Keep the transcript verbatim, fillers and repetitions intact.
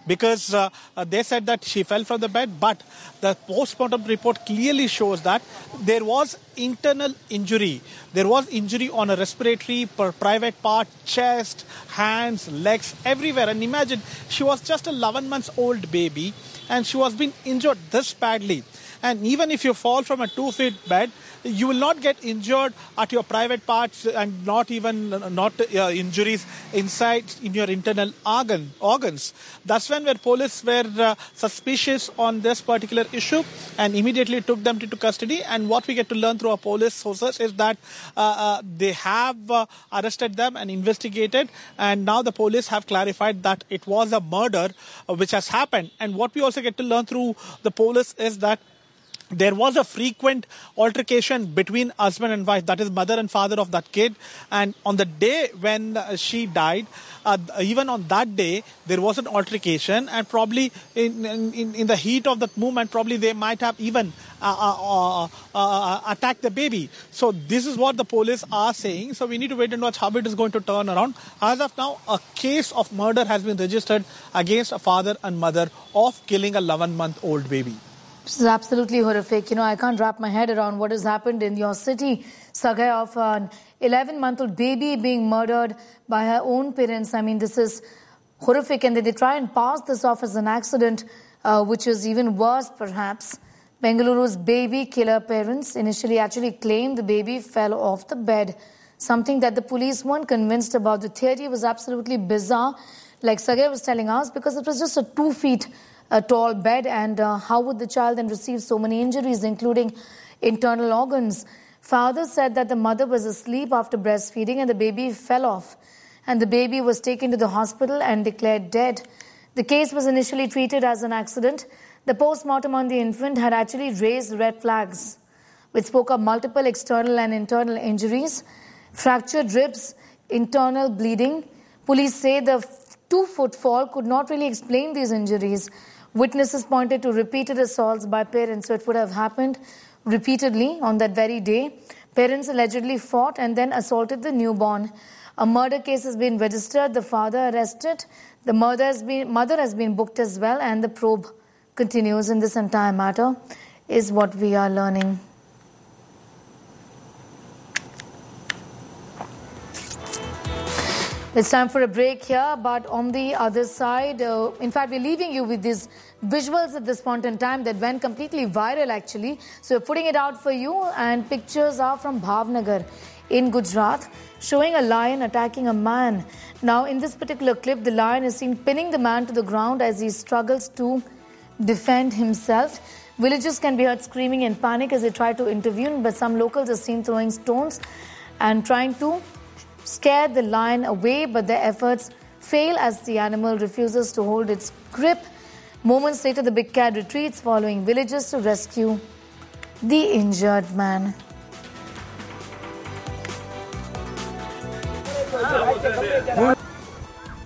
because uh, uh, they said that she fell from the bed, but the post-mortem report clearly shows that there was internal injury. There was injury on a respiratory, per private part, chest, hands, legs, everywhere. And imagine, she was just a eleven months old baby and she was being injured this badly. And even if you fall from a two-feet bed, you will not get injured at your private parts and not even not uh, injuries inside in your internal organ, organs. That's when where police were uh, suspicious on this particular issue and immediately took them into custody. And what we get to learn through our police sources is that uh, uh, they have uh, arrested them and investigated. And now the police have clarified that it was a murder uh, which has happened. And what we also get to learn through the police is that there was a frequent altercation between husband and wife, that is mother and father of that kid. And on the day when uh, she died, uh, even on that day, there was an altercation, and probably in, in, in the heat of that movement, probably they might have even uh, uh, uh, uh, attacked the baby. So this is what the police are saying. So we need to wait and watch how it is going to turn around. As of now, a case of murder has been registered against a father and mother of killing a eleven month old baby. This is absolutely horrific. You know, I can't wrap my head around what has happened in your city. Sagai, of an eleven month old baby being murdered by her own parents. I mean, this is horrific. And they try and pass this off as an accident, uh, which is even worse, perhaps. Bengaluru's baby killer parents initially actually claimed the baby fell off the bed. Something that the police weren't convinced about. The theory was absolutely bizarre, like Sagai was telling us, because it was just a two feet a tall bed, and uh, how would the child then receive so many injuries, including internal organs? Father said that the mother was asleep after breastfeeding and the baby fell off, and the baby was taken to the hospital and declared dead. The case was initially treated as an accident. The post-mortem on the infant had actually raised red flags, which spoke of multiple external and internal injuries, fractured ribs, internal bleeding. Police say the two-foot fall could not really explain these injuries. Witnesses pointed to repeated assaults by parents, so it would have happened repeatedly on that very day. Parents allegedly fought and then assaulted the newborn. A murder case has been registered, the father arrested, the mother has been, mother has been booked as well, and the probe continues in this entire matter, is what we are learning. It's time for a break here, but on the other side, uh, in fact, we're leaving you with these visuals at this point in time that went completely viral, actually. So we're putting it out for you, and pictures are from Bhavnagar in Gujarat, showing a lion attacking a man. Now, in this particular clip, the lion is seen pinning the man to the ground as he struggles to defend himself. Villagers can be heard screaming in panic as they try to intervene, but some locals are seen throwing stones and trying to scare the lion away, but their efforts fail as the animal refuses to hold its grip. Moments later, the big cat retreats, following villagers to rescue the injured man.